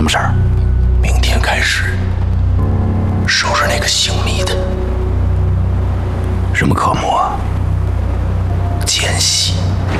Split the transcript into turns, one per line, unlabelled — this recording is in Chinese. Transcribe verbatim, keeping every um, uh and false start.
么事儿？
明天开始，收拾那个姓米的。
什么科目啊？
奸细。